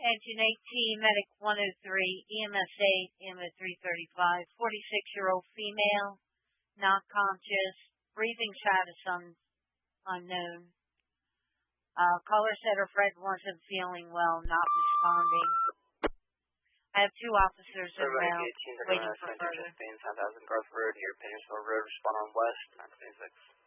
Engine 18, Medic 103, EMS 8, EMS 335, 46-year-old female, not conscious, breathing status unknown. Caller said her friend wasn't feeling well, not responding. I have two officers en route waiting for further. 10,000 Grove Road, near Pennsville Road, respond on west, 926.